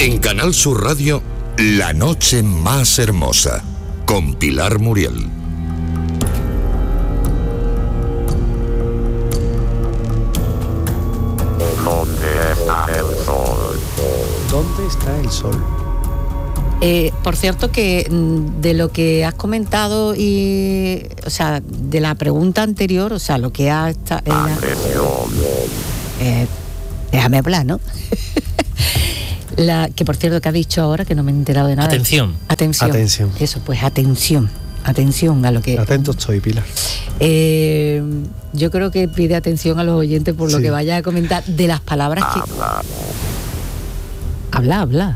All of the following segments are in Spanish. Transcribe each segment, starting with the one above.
En Canal Sur Radio, La Noche Más Hermosa, con Pilar Muriel. ¿Dónde está el sol? ¿Dónde está el sol? Por cierto que de lo que has comentado y, o sea, de la pregunta anterior, o sea, lo que ha déjame hablar, ¿no? Que por cierto que ha dicho ahora que no me he enterado de nada. Atención. Eso, pues atención a lo que... Atento estoy, Pilar. Yo creo que pide atención a los oyentes por lo que vaya a comentar de las palabras que... Habla.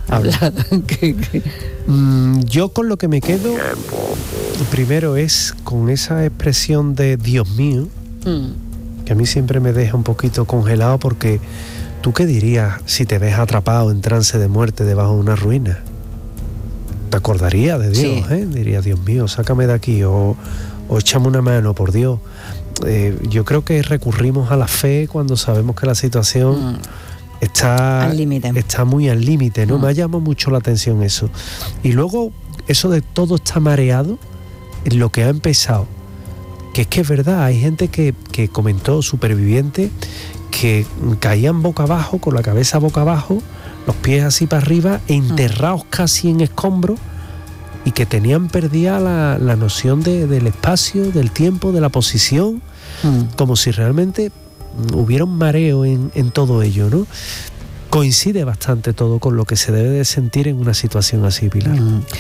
Yo con lo que me quedo primero es con esa expresión de Dios mío, que a mí siempre me deja un poquito congelado, porque ¿tú qué dirías si te ves atrapado en trance de muerte debajo de una ruina? Te acordarías de Dios, sí. Diría, Dios mío, sácame de aquí, o échame una mano, por Dios. Yo creo que recurrimos a la fe cuando sabemos que la situación está muy al límite, ¿no? Me ha llamado mucho la atención eso. Y luego, eso de todo está mareado, en lo que ha empezado. Que es que es verdad, hay gente que comentó, superviviente, que caían boca abajo, con la cabeza boca abajo, los pies así para arriba, enterrados casi en escombros, y que tenían perdida la noción del espacio, del tiempo, de la posición, como si realmente hubiera un mareo en todo ello, ¿no? Coincide bastante todo con lo que se debe de sentir en una situación así, Pilar.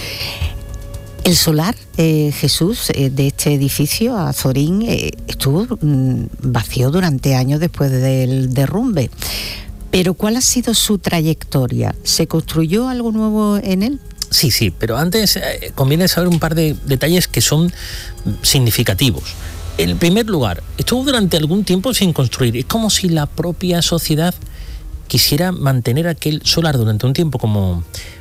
El solar, Jesús, de este edificio, Azorín, estuvo vacío durante años después del derrumbe. Pero ¿cuál ha sido su trayectoria? ¿Se construyó algo nuevo en él? Sí, pero antes conviene saber un par de detalles que son significativos. En primer lugar, estuvo durante algún tiempo sin construir. Es como si la propia sociedad quisiera mantener aquel solar durante un tiempo como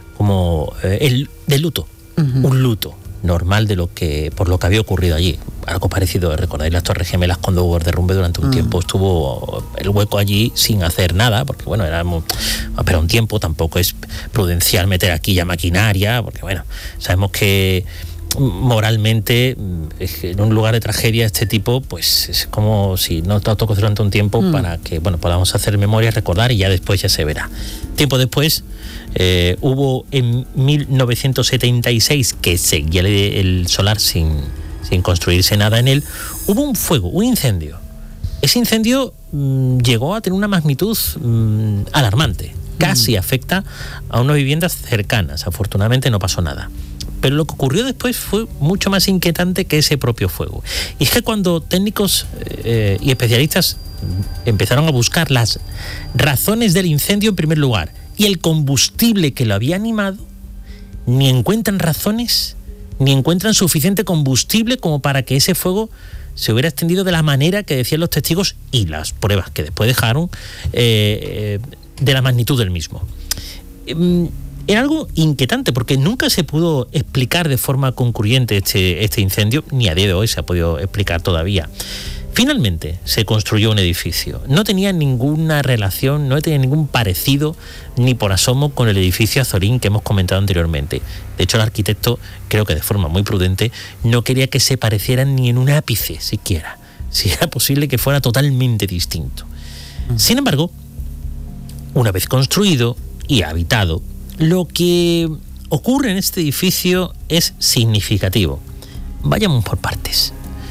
el de luto. Un luto normal por lo que había ocurrido allí. Algo parecido, recordáis las Torres Gemelas cuando hubo el derrumbe durante un tiempo, estuvo el hueco allí sin hacer nada, porque bueno, pero un tiempo tampoco es prudencial meter aquí ya maquinaria, porque bueno, sabemos que moralmente en un lugar de tragedia de este tipo, pues es como si no te tocó durante un tiempo para que podamos hacer memoria, recordar, y ya después ya se verá. Tiempo después hubo en 1976, que seguía el solar sin construirse nada en él, hubo un fuego, un incendio. Ese incendio llegó a tener una magnitud alarmante, casi afecta a unas viviendas cercanas. Afortunadamente no pasó nada. Pero lo que ocurrió después fue mucho más inquietante que ese propio fuego. Y es que cuando técnicos y especialistas empezaron a buscar las razones del incendio en primer lugar y el combustible que lo había animado, ni encuentran razones, ni encuentran suficiente combustible como para que ese fuego se hubiera extendido de la manera que decían los testigos y las pruebas que después dejaron de la magnitud del mismo. Era algo inquietante porque nunca se pudo explicar de forma concluyente este incendio, ni a día de hoy se ha podido explicar todavía. Finalmente se construyó un edificio. No tenía ninguna relación, no tenía ningún parecido ni por asomo con el edificio Azorín que hemos comentado anteriormente. De hecho, el arquitecto, creo que de forma muy prudente, no quería que se parecieran ni en un ápice siquiera. Si era posible que fuera totalmente distinto. Sin embargo, una vez construido y habitado, lo que ocurre en este edificio es significativo. Vayamos por partes.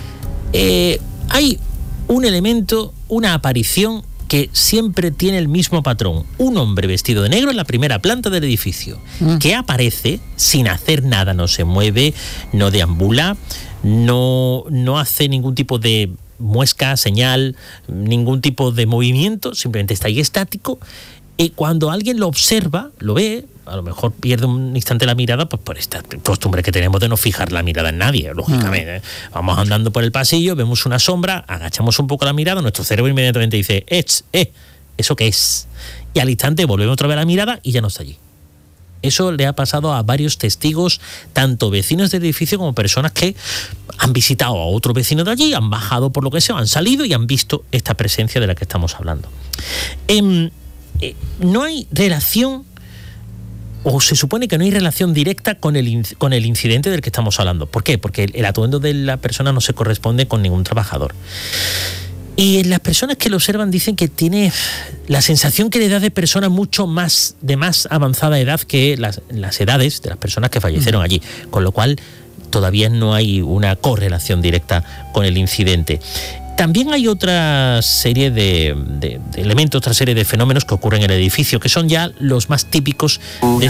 Hay un elemento, una aparición que siempre tiene el mismo patrón. Un hombre vestido de negro en la primera planta del edificio, que aparece sin hacer nada, no se mueve, no deambula, no hace ningún tipo de muesca, señal, ningún tipo de movimiento, simplemente está ahí estático. Y cuando alguien lo observa, lo ve, a lo mejor pierde un instante la mirada, pues por esta costumbre que tenemos de no fijar la mirada en nadie, lógicamente. Vamos andando por el pasillo, vemos una sombra, agachamos un poco la mirada, nuestro cerebro inmediatamente dice, ¿eso qué es? Y al instante volvemos otra vez la mirada y ya no está allí. Eso le ha pasado a varios testigos, tanto vecinos del edificio como personas que han visitado a otro vecino de allí, han bajado por lo que sea, han salido y han visto esta presencia de la que estamos hablando. No hay relación o se supone que no hay relación directa con el incidente del que estamos hablando. ¿Por qué? Porque el atuendo de la persona no se corresponde con ningún trabajador. Y las personas que lo observan dicen que tiene la sensación que le da de persona mucho más, de más avanzada edad que las edades de las personas que fallecieron allí, con lo cual todavía no hay una correlación directa con el incidente. También hay otra serie de elementos, otra serie de fenómenos que ocurren en el edificio, que son ya los más típicos de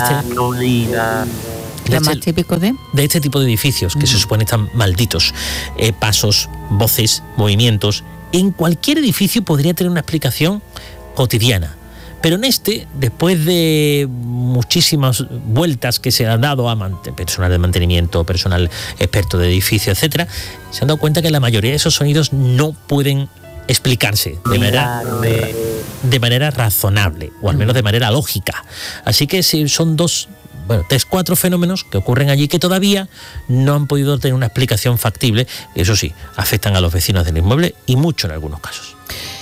este tipo de edificios, que se supone están malditos. Pasos, voces, movimientos. En cualquier edificio podría tener una explicación cotidiana, pero en este, después de muchísimas vueltas que se han dado a personal de mantenimiento, personal experto de edificio, etcétera, se han dado cuenta que la mayoría de esos sonidos no pueden explicarse de manera razonable, o al menos de manera lógica. Así que son 4 fenómenos que ocurren allí que todavía no han podido tener una explicación factible. Eso sí, afectan a los vecinos del inmueble y mucho en algunos casos.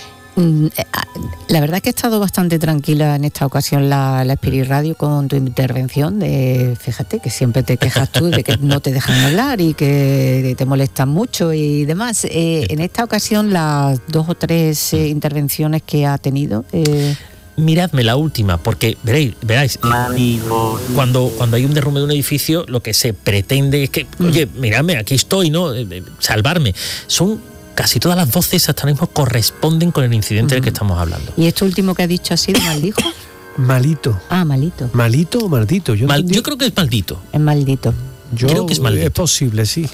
La verdad es que he estado bastante tranquila en esta ocasión la Spirit Radio con tu intervención. Fíjate que siempre te quejas tú de que no te dejan hablar y que te molestan mucho y demás. En esta ocasión, las 2 o 3 intervenciones que ha tenido... Miradme la última, porque veráis, cuando hay un derrumbe de un edificio, lo que se pretende es que, oye, miradme, aquí estoy, ¿no? Salvarme. Casi todas las voces hasta ahora mismo corresponden con el incidente del que estamos hablando. ¿Y esto último que ha dicho ha sido maldijo? Malito. Ah, malito. ¿Malito o maldito? Yo creo que es maldito. Es maldito. Yo creo que es maldito. Es posible, sí.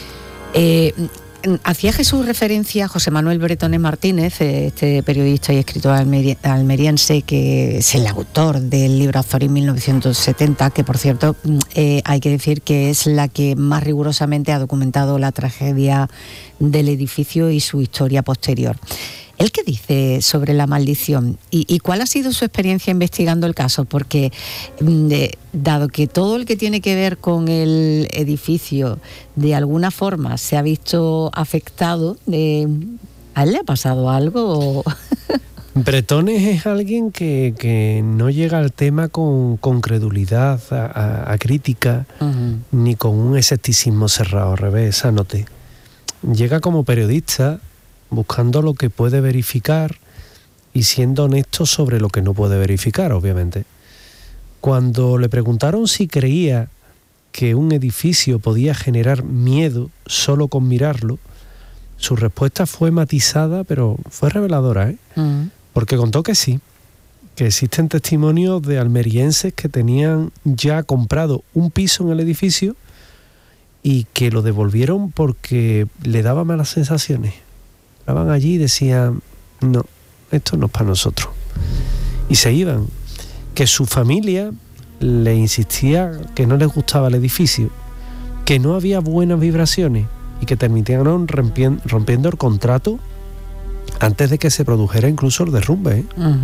Hacía Jesús referencia a José Manuel Bretones Martínez, este periodista y escritor almeriense, que es el autor del libro Azorín 1970, que por cierto hay que decir que es la que más rigurosamente ha documentado la tragedia del edificio y su historia posterior. ¿Él qué dice sobre la maldición? ¿Y cuál ha sido su experiencia investigando el caso? Porque dado que todo el que tiene que ver con el edificio de alguna forma se ha visto afectado, ¿a él le ha pasado algo? Bretones es alguien que no llega al tema con credulidad, a crítica, ni con un escepticismo cerrado, al revés, anote. Llega como periodista buscando lo que puede verificar y siendo honesto sobre lo que no puede verificar, obviamente. Cuando le preguntaron si creía que un edificio podía generar miedo solo con mirarlo, su respuesta fue matizada, pero fue reveladora, porque contó que sí, que existen testimonios de almerienses que tenían ya comprado un piso en el edificio y que lo devolvieron porque le daba malas sensaciones. Estaban allí y decían, no, esto no es para nosotros. Y se iban. Que su familia le insistía que no les gustaba el edificio, que no había buenas vibraciones y que terminaron rompiendo el contrato antes de que se produjera incluso el derrumbe.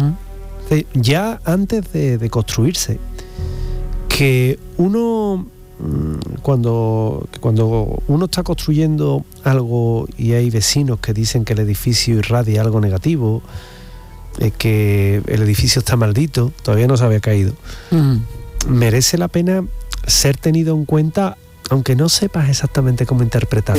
Ya antes de construirse. Que uno... Cuando uno está construyendo algo y hay vecinos que dicen que el edificio irradia algo negativo, que el edificio está maldito, todavía no se había caído, merece la pena ser tenido en cuenta, aunque no sepas exactamente cómo interpretarlo.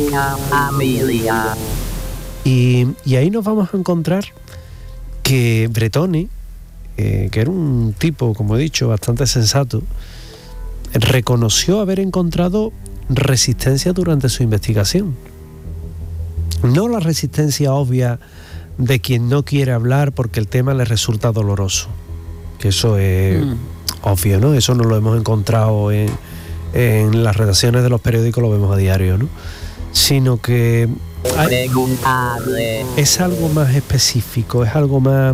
Y ahí nos vamos a encontrar que Bretones, que era un tipo, como he dicho, bastante sensato, reconoció haber encontrado resistencia durante su investigación. No la resistencia obvia de quien no quiere hablar porque el tema le resulta doloroso, que eso es obvio, ¿no? Eso no lo hemos encontrado en las redacciones de los periódicos, lo vemos a diario, ¿no? Sino que es algo más específico, es algo más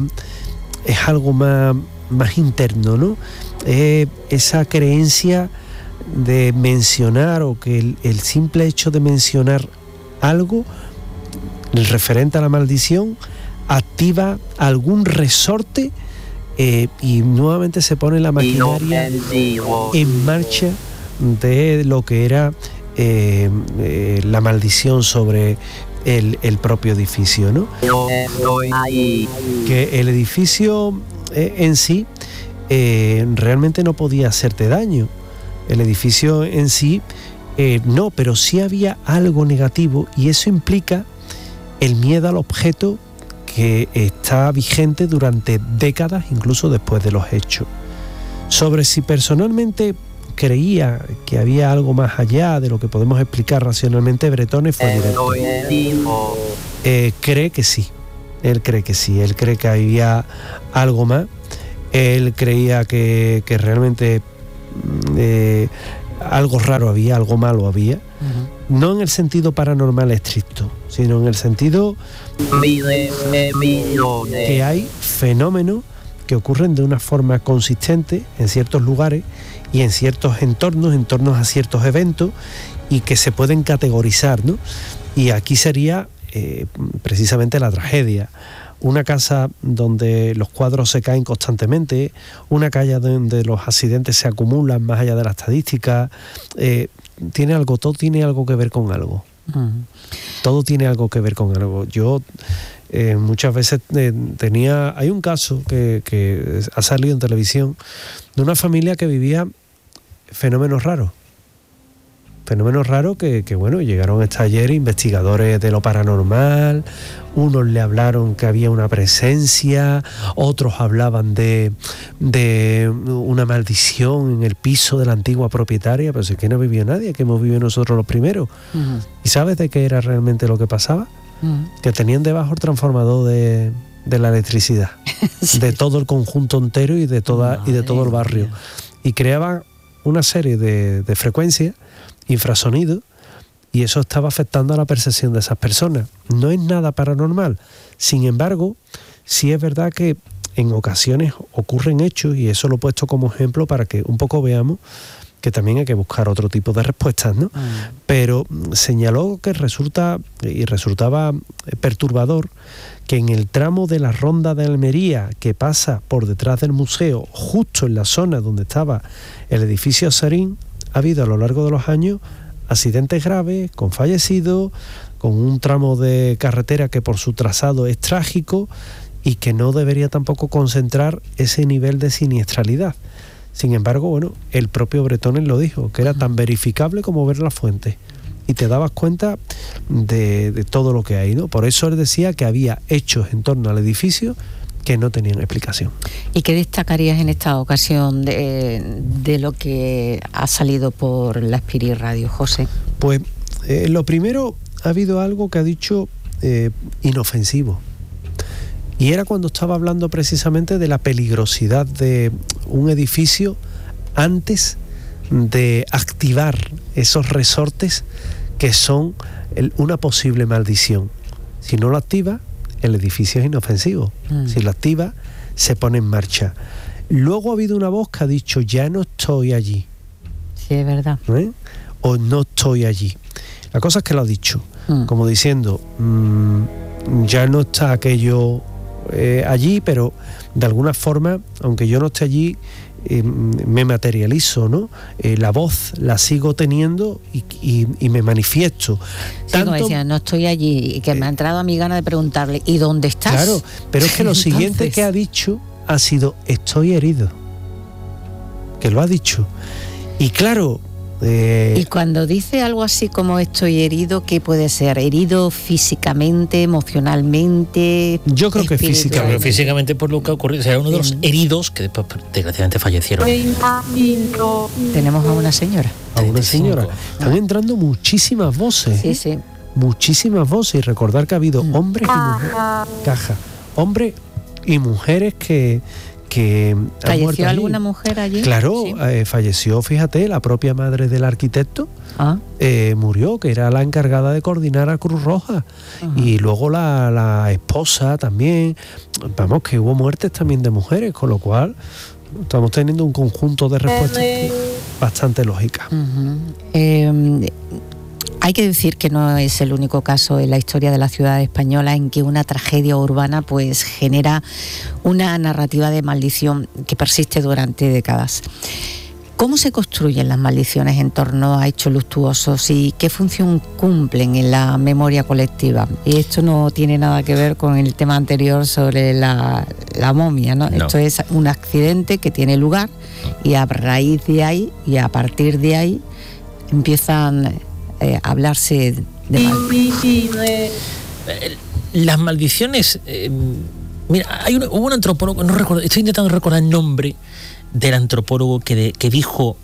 interno, ¿no? Esa creencia de mencionar, o que el simple hecho de mencionar algo referente a la maldición activa algún resorte y nuevamente se pone la maquinaria en marcha de lo que era la maldición sobre el propio edificio, ¿no? Que el edificio en sí realmente no podía hacerte daño. El edificio en sí, no, pero sí había algo negativo, y eso implica el miedo al objeto que está vigente durante décadas, incluso después de los hechos. Sobre si personalmente creía que había algo más allá de lo que podemos explicar racionalmente, Bretones fue directo. Cree que sí. Él cree que sí. Él cree que había algo más. Él creía que realmente algo raro había, algo malo había. Uh-huh. No en el sentido paranormal estricto, sino en el sentido que hay fenómenos que ocurren de una forma consistente en ciertos lugares y en ciertos entornos a ciertos eventos, y que se pueden categorizar, ¿no? Y aquí sería precisamente la tragedia. Una casa donde los cuadros se caen constantemente, una calle donde los accidentes se acumulan más allá de la estadística, todo tiene algo que ver con algo. Uh-huh. Todo tiene algo que ver con algo. Yo muchas veces hay un caso que ha salido en televisión de una familia que vivía fenómenos raros que bueno, llegaron hasta ayer investigadores de lo paranormal. Unos le hablaron que había una presencia, otros hablaban de una maldición en el piso de la antigua propietaria, pero si es que no vivió nadie, que hemos vivido nosotros los primeros. Uh-huh. ¿Y sabes de qué era realmente lo que pasaba? Uh-huh. Que tenían debajo el transformador de la electricidad, sí, de todo el conjunto entero y de todo el barrio. Y creaban una serie de frecuencias, infrasonido, y eso estaba afectando a la percepción de esas personas. No es nada paranormal. Sin embargo, sí es verdad que en ocasiones ocurren hechos, y eso lo he puesto como ejemplo para que un poco veamos que también hay que buscar otro tipo de respuestas, ¿no? Pero señaló que resultaba perturbador que en el tramo de la ronda de Almería que pasa por detrás del museo, justo en la zona donde estaba el edificio Azorín, ha habido a lo largo de los años accidentes graves, con fallecidos, con un tramo de carretera que por su trazado es trágico y que no debería tampoco concentrar ese nivel de siniestralidad. Sin embargo, bueno, el propio Bretones lo dijo, que era tan verificable como ver la fuente, y te dabas cuenta de todo lo que hay, ¿no? Por eso él decía que había hechos en torno al edificio que no tenían explicación. ¿Y qué destacarías en esta ocasión de lo que ha salido por la Spirit Radio, José? Pues lo primero, ha habido algo que ha dicho inofensivo. Y era cuando estaba hablando precisamente de la peligrosidad de un edificio antes de activar esos resortes que son una posible maldición. Si no lo activa, el edificio es inofensivo. Si lo activa, se pone en marcha. Luego ha habido una voz que ha dicho, ya no estoy allí. Sí, es verdad. O no estoy allí. La cosa es que lo ha dicho, como diciendo, ya no está aquello allí, pero de alguna forma, aunque yo no esté allí, me materializo, ¿no? La voz la sigo teniendo y me manifiesto. Sí, como decía, no estoy allí, y que me ha entrado a mi gana de preguntarle, ¿y dónde estás? Claro, pero es que lo siguiente que ha dicho ha sido, estoy herido. Que lo ha dicho. Y claro... Y cuando dice algo así como estoy herido, ¿qué puede ser? ¿Herido físicamente, emocionalmente? Yo creo que físicamente. Pero físicamente por lo que ha ocurrido, será uno de los heridos que después desgraciadamente fallecieron. Tenemos a una señora. A una señora. Están entrando muchísimas voces. Sí, sí. Muchísimas voces. Y recordar que ha habido hombres y mujeres. Hombres y mujeres que ¿falleció alguna mujer allí? Claro, sí. Falleció, fíjate, la propia madre del arquitecto. Murió, que era la encargada de coordinar a Cruz Roja. Y luego la esposa también. Vamos, que hubo muertes también de mujeres, con lo cual estamos teniendo un conjunto de respuestas bastante lógicas. Hay que decir que no es el único caso en la historia de la ciudad española en que una tragedia urbana pues genera una narrativa de maldición que persiste durante décadas. ¿Cómo se construyen las maldiciones en torno a hechos luctuosos y qué función cumplen en la memoria colectiva? Y esto no tiene nada que ver con el tema anterior sobre la momia, ¿no? Esto es un accidente que tiene lugar y a raíz de ahí y a partir de ahí empiezan a hablarse de mal. Las maldiciones... mira, hubo un antropólogo, no recuerdo, estoy intentando recordar el nombre del antropólogo que dijo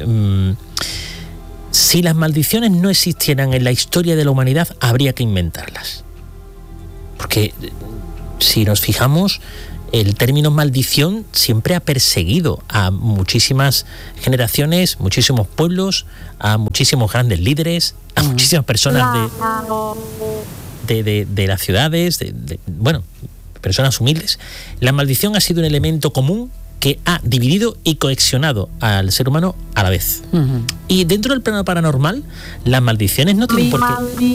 si las maldiciones no existieran en la historia de la humanidad, habría que inventarlas. Porque si nos fijamos, el término maldición siempre ha perseguido a muchísimas generaciones, muchísimos pueblos, a muchísimos grandes líderes, a muchísimas personas de las ciudades, bueno, personas humildes. La maldición ha sido un elemento común que ha dividido y cohesionado al ser humano a la vez. Y dentro del plano paranormal, las maldiciones no tienen por qué...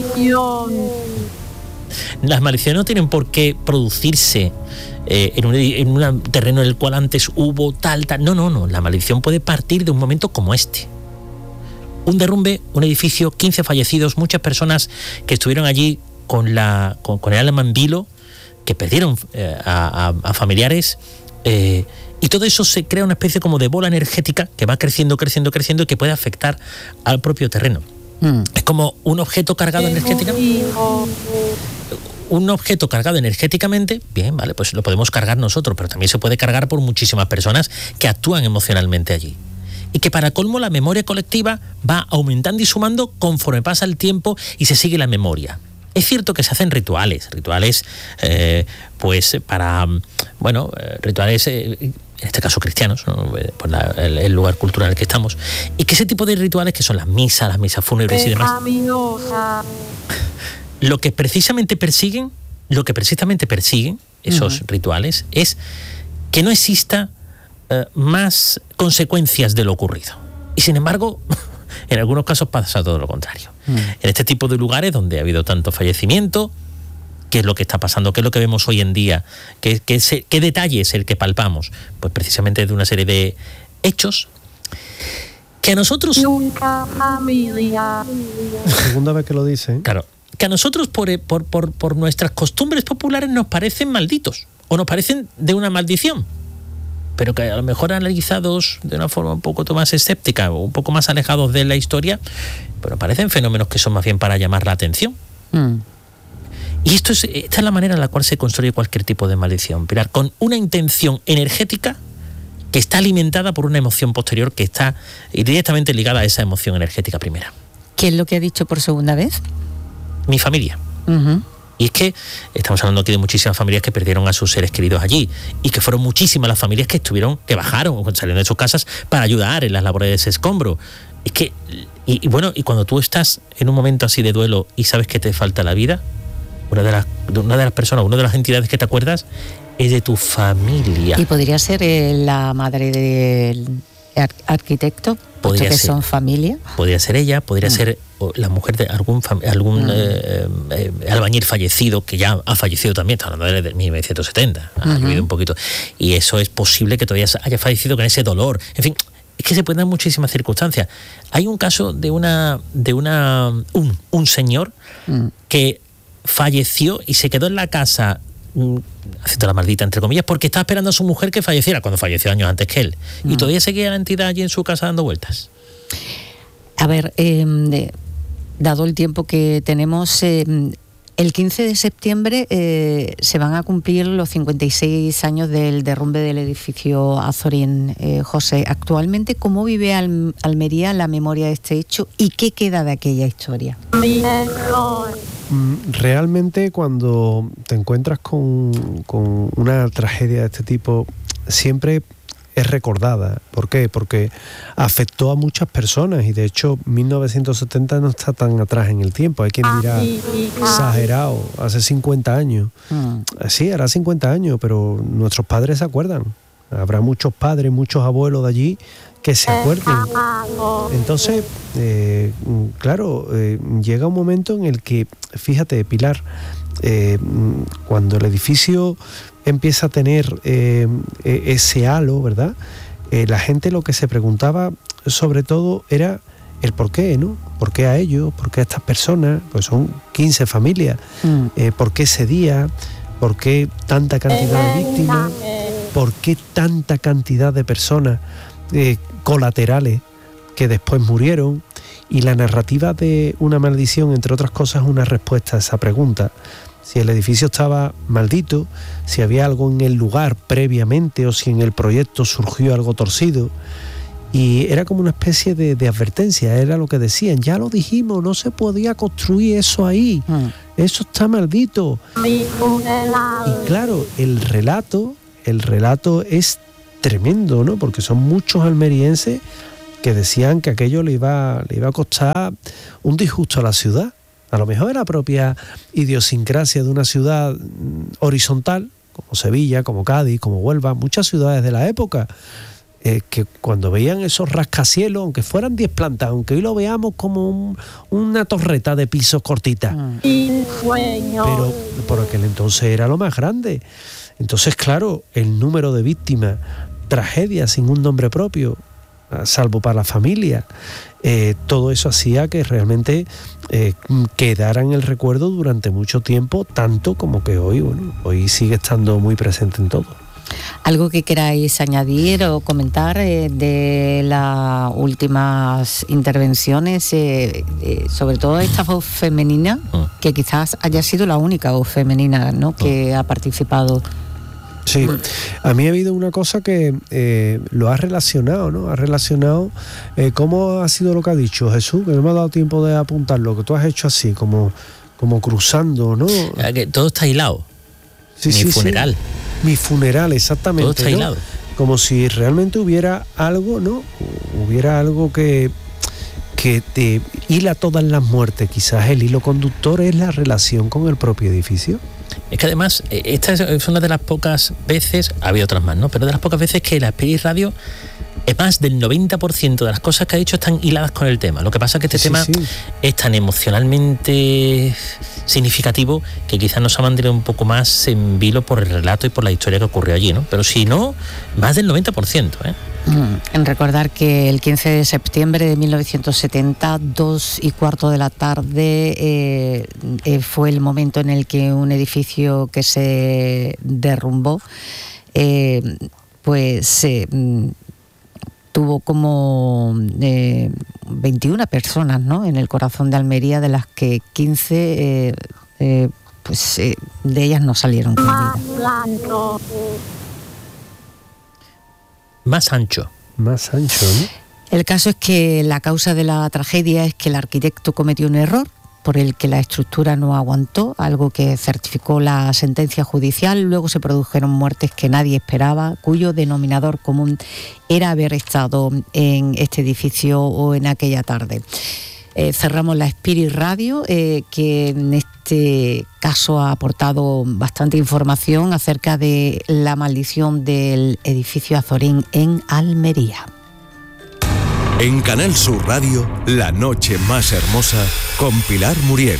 Las maldiciones no tienen por qué producirse en un terreno en el cual antes hubo tal. No. La maldición puede partir de un momento como este. Un derrumbe, un edificio, 15 fallecidos, muchas personas que estuvieron allí con el alma en vilo, que perdieron a familiares, y todo eso se crea una especie como de bola energética que va creciendo y que puede afectar al propio terreno. Es como un objeto cargado energéticamente. Un objeto cargado energéticamente, bien, vale, pues lo podemos cargar nosotros, pero también se puede cargar por muchísimas personas que actúan emocionalmente allí. Y que para colmo la memoria colectiva va aumentando y sumando conforme pasa el tiempo y se sigue la memoria. Es cierto que se hacen rituales, pues para, bueno, rituales, en este caso cristianos, ¿no? Por el lugar cultural en el que estamos, y que ese tipo de rituales, que son las misas fúnebres y demás, lo que precisamente persiguen esos rituales es que no exista más consecuencias de lo ocurrido. Y sin embargo, en algunos casos pasa todo lo contrario. En este tipo de lugares donde ha habido tanto fallecimiento, ¿qué es lo que está pasando? ¿Qué es lo que vemos hoy en día? ¿Qué detalle es el que palpamos? Pues precisamente de una serie de hechos que a nosotros... Nunca familia. Segunda vez que lo dice. Claro, que a nosotros por nuestras costumbres populares nos parecen malditos o nos parecen de una maldición, pero que a lo mejor analizados de una forma un poco más escéptica o un poco más alejados de la historia, pero parecen fenómenos que son más bien para llamar la atención. Y esta es la manera en la cual se construye cualquier tipo de maldición, Pilar, con una intención energética que está alimentada por una emoción posterior que está directamente ligada a esa emoción energética primera. ¿Qué es lo que ha dicho por segunda vez? Mi familia. Y es que estamos hablando aquí de muchísimas familias que perdieron a sus seres queridos allí, y que fueron muchísimas las familias que bajaron, salieron de sus casas para ayudar en las labores de ese escombro. Es que, y cuando tú estás en un momento así de duelo y sabes que te falta la vida, una de las personas, una de las entidades que te acuerdas es de tu familia. ¿Y podría ser la madre del arquitecto? Podría que ser, son familia. Podría ser ella, podría ser la mujer de algún albañil fallecido, que ya ha fallecido también, está hablando de 1970, ha vivido un poquito, y eso es posible que todavía haya fallecido con ese dolor. En fin, es que se pueden dar muchísimas circunstancias. Hay un caso de un señor que falleció y se quedó en la casa, haciendo la maldita entre comillas, porque estaba esperando a su mujer que falleciera, cuando falleció años antes que él, y todavía seguía la entidad allí en su casa dando vueltas. A ver, dado el tiempo que tenemos, el 15 de septiembre se van a cumplir los 56 años del derrumbe del edificio Azorín. José, actualmente, ¿cómo vive Almería la memoria de este hecho y qué queda de aquella historia? Realmente, cuando te encuentras con una tragedia de este tipo, siempre es recordada. ¿Por qué? Porque afectó a muchas personas, y de hecho 1970 no está tan atrás en el tiempo. Hay quien dirá exagerado, hace 50 años. Sí, hará 50 años, pero nuestros padres se acuerdan. Habrá muchos padres, muchos abuelos de allí que se acuerden. Entonces, claro, llega un momento en el que, fíjate, Pilar, cuando el edificio empieza a tener ese halo, ¿verdad? la gente lo que se preguntaba sobre todo era el por qué, ¿no? ¿Por qué a ellos? ¿Por qué a estas personas? Pues son 15 familias. ¿Por qué ese día? ¿Por qué tanta cantidad de víctimas? ¿Por qué tanta cantidad de personas colaterales que después murieron? Y la narrativa de Una maldición, entre otras cosas, es una respuesta a esa pregunta. Si el edificio estaba maldito, si había algo en el lugar previamente o si en el proyecto surgió algo torcido. Y era como una especie de advertencia, era lo que decían, ya lo dijimos, no se podía construir eso ahí, eso está maldito. Y claro, el relato es tremendo, ¿no? Porque son muchos almerienses que decían que aquello le iba a costar un disgusto a la ciudad. A lo mejor era la propia idiosincrasia de una ciudad horizontal, como Sevilla, como Cádiz, como Huelva, muchas ciudades de la época, que cuando veían esos rascacielos, aunque fueran 10 plantas, aunque hoy lo veamos como una torreta de pisos cortita, pero por aquel entonces era lo más grande. Entonces, claro, el número de víctimas, tragedias sin un nombre propio, salvo para la familia, todo eso hacía que realmente quedara en el recuerdo durante mucho tiempo, tanto como que hoy sigue estando muy presente en todo. ¿Algo que queráis añadir o comentar de las últimas intervenciones, sobre todo esta voz femenina, que quizás haya sido la única voz femenina, ¿no?, que ha participado? Sí, a mí ha habido una cosa que lo ha relacionado, ¿no? Ha relacionado cómo ha sido lo que ha dicho Jesús, que no me ha dado tiempo de apuntarlo, que tú has hecho así, como cruzando, ¿no? Que todo está hilado. Sí, Mi funeral. Sí. Mi funeral, exactamente. Todo está hilado. Como si realmente hubiera algo, ¿no? Hubiera algo que te hila todas las muertes. Quizás el hilo conductor es la relación con el propio edificio. Es que además, esta es una de las pocas veces, ha habido otras más, ¿no?, pero de las pocas veces que la Spirit Radio, es más del 90% de las cosas que ha dicho están hiladas con el tema. Lo que pasa es que este tema es tan emocionalmente significativo que quizás nos ha mantenido un poco más en vilo por el relato y por la historia que ocurrió allí, ¿no? Pero si no, más del 90%, ¿eh? En recordar que el 15 de septiembre de 1970, 2:15 de la tarde, fue el momento en el que un edificio que se derrumbó, tuvo como 21 personas, ¿no?, en el corazón de Almería, de las que 15 de ellas no salieron con vida. Más ancho, ¿no? El caso es que la causa de la tragedia es que el arquitecto cometió un error por el que la estructura no aguantó, algo que certificó la sentencia judicial. Luego se produjeron muertes que nadie esperaba, cuyo denominador común era haber estado en este edificio o en aquella tarde. Cerramos la Spirit Radio, que en este caso ha aportado bastante información acerca de la maldición del edificio Azorín en Almería. En Canal Sur Radio, La noche más hermosa, con Pilar Muriel.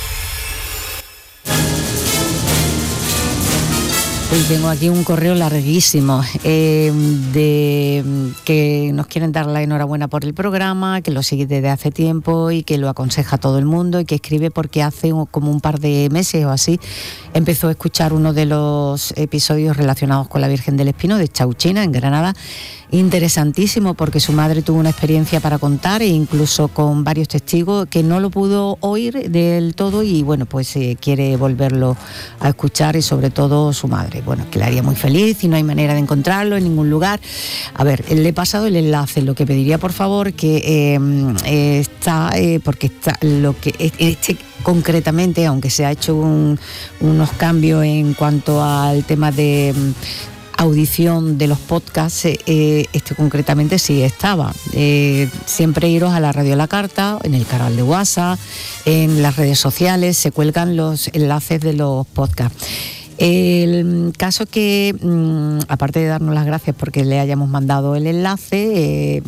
Hoy tengo aquí un correo larguísimo de que nos quieren dar la enhorabuena por el programa, que lo sigue desde hace tiempo y que lo aconseja a todo el mundo, y que escribe porque hace como un par de meses o así empezó a escuchar uno de los episodios relacionados con la Virgen del Espino de Chauchina, en Granada. Interesantísimo, porque su madre tuvo una experiencia para contar, e incluso con varios testigos, que no lo pudo oír del todo, y bueno, pues quiere volverlo a escuchar, y sobre todo su madre, bueno, que le haría muy feliz, y no hay manera de encontrarlo en ningún lugar. A ver, le he pasado el enlace. Lo que pediría, por favor, que porque está lo que concretamente, aunque se ha hecho unos cambios en cuanto al tema de audición de los podcasts, concretamente sí estaba. Siempre iros a la Radio La Carta, en el canal de WhatsApp, en las redes sociales, se cuelgan los enlaces de los podcasts. El caso que, aparte de darnos las gracias porque le hayamos mandado el enlace,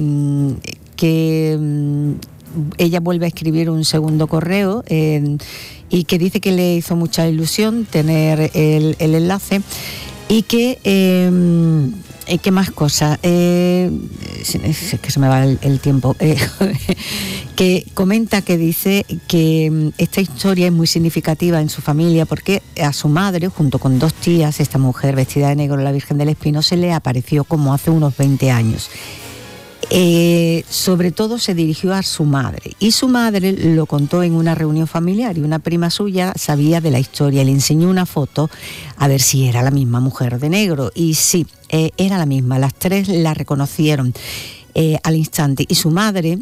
ella vuelve a escribir un segundo correo y que dice que le hizo mucha ilusión tener el enlace, y que ¿Qué más cosas? Es que se me va el tiempo. Que comenta, que dice que esta historia es muy significativa en su familia porque a su madre, junto con 2 tías, esta mujer vestida de negro, la Virgen del Espino, se le apareció como hace unos 20 años. Sobre todo se dirigió a su madre, y su madre lo contó en una reunión familiar, y una prima suya sabía de la historia y le enseñó una foto a ver si era la misma mujer de negro, y sí, era la misma. Las 3 la reconocieron al instante, y su madre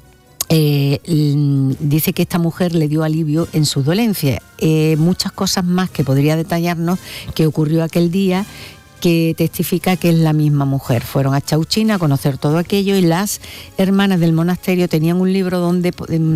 dice que esta mujer le dio alivio en sus dolencias. Muchas cosas más que podría detallarnos que ocurrió aquel día, que testifica que es la misma mujer. Fueron a Chauchina a conocer todo aquello, y las hermanas del monasterio tenían un libro donde